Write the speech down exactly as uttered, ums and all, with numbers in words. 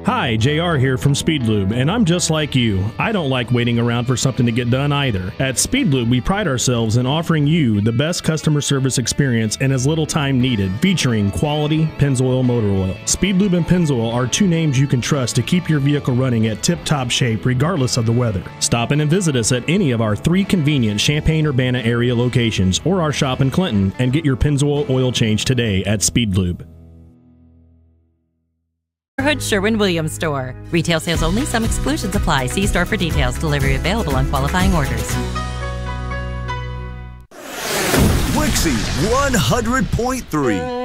Hi, J R here from Speedlube, and I'm just like you. I don't like waiting around for something to get done either. At Speedlube, we pride ourselves in offering you the best customer service experience in as little time needed, featuring quality Pennzoil motor oil. Speedlube and Pennzoil are two names you can trust to keep your vehicle running at tip-top shape regardless of the weather. Stop in and visit us at any of our three convenient Champaign-Urbana area locations or our shop in Clinton and get your Pennzoil oil change today at Speedlube. Neighborhood Sherwin-Williams store. Retail sales only. Some exclusions apply. See store for details. Delivery available on qualifying orders. Wixie one hundred point three.